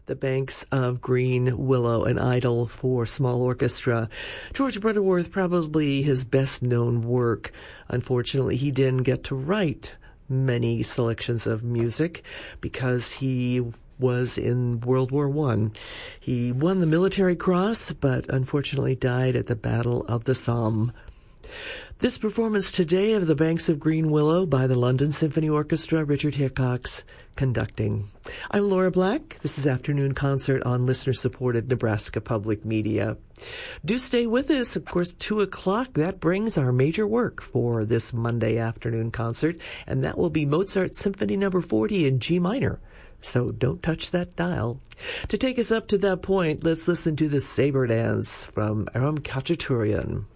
The Banks of Green Willow, an idyll for small orchestra. George Butterworth, probably his best-known work. Unfortunately, he didn't get to write many selections of music because he was in World War I. He won the Military Cross, but unfortunately died at the Battle of the Somme. This performance today of The Banks of Green Willow by the London Symphony Orchestra, Richard Hickox conducting. I'm Laura Black. This is Afternoon Concert on listener-supported Nebraska Public Media. Do stay with us. Of course, 2 o'clock, that brings our major work for this Monday afternoon concert, and that will be Mozart Symphony No. 40 in G minor. So don't touch that dial. To take us up to that point, let's listen to the Saber Dance from Aram Khachaturian.